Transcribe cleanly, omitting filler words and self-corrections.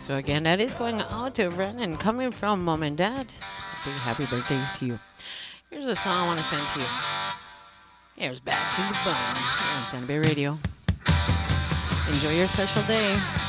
So again, that is going out to Brennan, coming from Mom and Dad. Big happy birthday to you. Here's a song I want to send to you. Here's Back to the Bone here on Santa Bay Radio. Enjoy your special day.